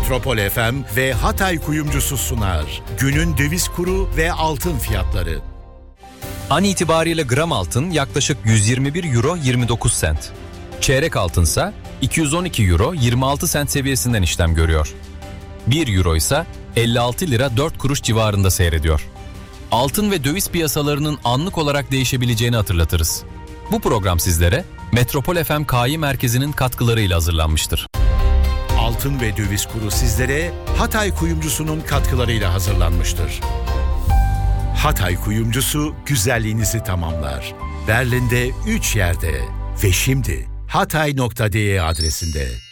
Metropol FM ve Hatay Kuyumcusu sunar. Günün döviz kuru ve altın fiyatları. An itibariyle gram altın yaklaşık 121 euro 29 sent. Çeyrek altınsa 212 euro 26 sent seviyesinden işlem görüyor. 1 euro ise 56 lira 4 kuruş civarında seyrediyor. Altın ve döviz piyasalarının anlık olarak değişebileceğini hatırlatırız. Bu program sizlere Metropol FM KI Merkezi'nin katkılarıyla hazırlanmıştır. Altın ve döviz kuru sizlere Hatay Kuyumcusu'nun katkılarıyla hazırlanmıştır. Hatay Kuyumcusu güzelliğinizi tamamlar. Berlin'de 3 yerde ve şimdi hatay.de adresinde.